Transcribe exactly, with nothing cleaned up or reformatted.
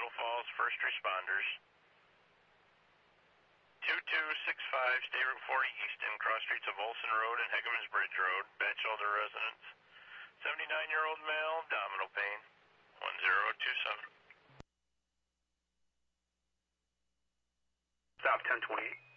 Idaho Falls, first responders. two two six five, State Route forty Easton, cross streets of Olson Road and Hegemans Bridge Road, Batchelder residence. seventy-nine-year-old male, abdominal pain, one zero two seven. Stop ten twenty-eight.